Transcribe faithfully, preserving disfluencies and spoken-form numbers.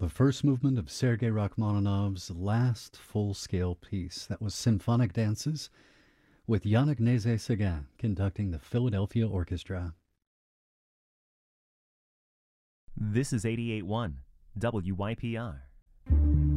The first movement of Sergei Rachmaninoff's last full-scale piece. That was Symphonic Dances with Yannick Nézet-Séguin conducting the Philadelphia Orchestra. This is eighty-eight point one W Y P R.